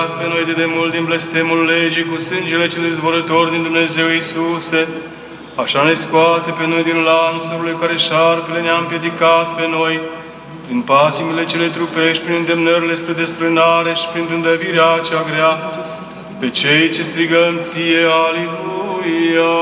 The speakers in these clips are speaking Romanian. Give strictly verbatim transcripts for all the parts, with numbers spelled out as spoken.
pe noi de demult din blestemul legii cu sângele cel izvorător din Dumnezeu Iisuse, așa ne scoate pe noi din lanțurile care șarpele ne-a împiedicat pe noi, prin patimile cele trupești, prin îndemnările spre destrânare și prin îndăvirea cea grea, pe cei ce strigăm ție, Aliluia!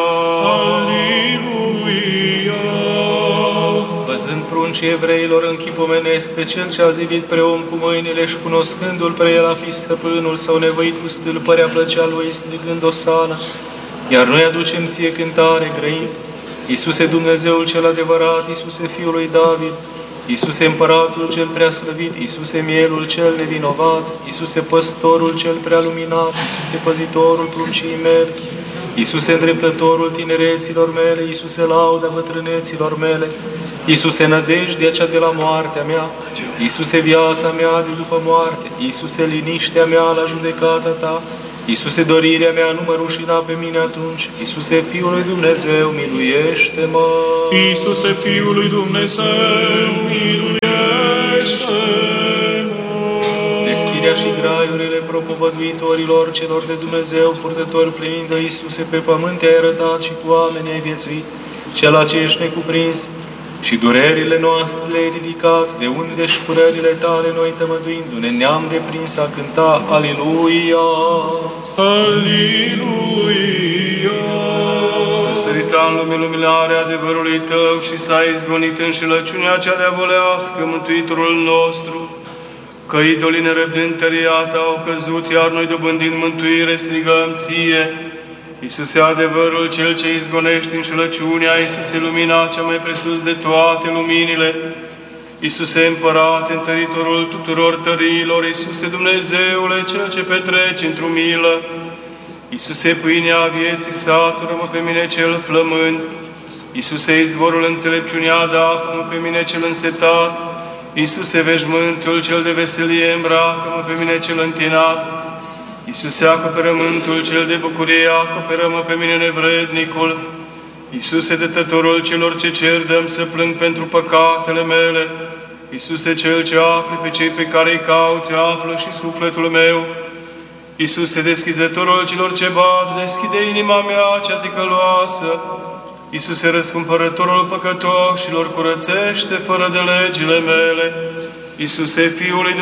Aliluia! Văzând pruncii evreilor în chip omenesc pe cel ce a zidit pre om cu mâinile și cunoscându-l pre el a fi stăpânul, s-au nevoit cu stâlpărea plăcea lui strigând osană, iar noi aducem ție cântare grăit. Iisuse Dumnezeul cel adevărat, Iisuse Fiul lui David, Iisuse Împăratul cel preaslăvit, Iisuse Mielul cel nevinovat, Iisuse Păstorul cel prealuminat, Iisuse Păzitorul pruncii mele, Iisuse Îndreptătorul tinereților mele, Iisuse Lauda bătrâneților mele, Iisuse Nădejdea cea de la moartea mea, Iisuse Viața mea de după moarte, Iisuse Liniștea mea la judecata ta, Iisuse dorirea mea, nu mă rușina pe mine atunci, Iisuse Fiul lui Dumnezeu, miluiește-mă! Iisuse Fiul lui Dumnezeu, miluiește-mă! Vestirea și graiurile propovăduitorilor celor de Dumnezeu, purtători plini de Iisuse, pe pământ te-ai arătat și cu oameni ai viețuit, cel ce ești necuprins, și durerile noastre le-ai ridicat, de unde și curările tale noi tămăduindu-ne, ne-am deprins a cânta Aliluia! Aliluia! Sărita în lume luminarea adevărului tău și s-a izgonit înșelăciunea cea de-avolească, Mântuitorul nostru, că idolii nerăbdând tăria ta au căzut, iar noi dobândind mântuire strigăm ție, Iisuse adevărul cel ce izgonești înșelăciunea, Iisuse lumina cea mai presus de toate luminile, Iisuse Împărate, întăritorul tuturor tăriilor, Iisuse Dumnezeule cel ce petreci într-o milă, Iisuse pâinea vieții, satură-mă pe mine cel flămând, Iisuse izvorul înțelepciunii, adapă-mă pe mine cel însetat, Iisuse veșmântul cel de veselie, îmbracă-mă pe mine cel întinat, Iisuse acoperământul cel de bucurie, acoperă-mă pe mine nevrednicul, Iisuse dătătorul celor ce cer, dăm să plâng pentru păcatele mele, Iisuse cel ce afli pe cei pe care îi cauți, află și sufletul meu, Iisuse deschizătorul celor ce bat, deschide inima mea cea ticăloasă, Iisuse răscumpărătorul păcătoșilor, curățește fără de legile mele, Iisuse Fiul lui